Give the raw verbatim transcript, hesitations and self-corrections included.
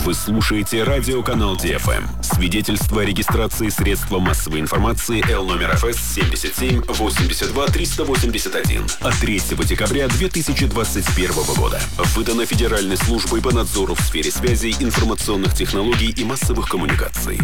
Вы слушаете радиоканал Ди Эф Эм. Свидетельство о регистрации средства массовой информации Л номер Эф Эс семьдесят семь восемьдесят два триста восемьдесят один от третьего декабря две тысячи двадцать первого года. Выдано Федеральной службой по надзору в сфере связи, информационных технологий и массовых коммуникаций.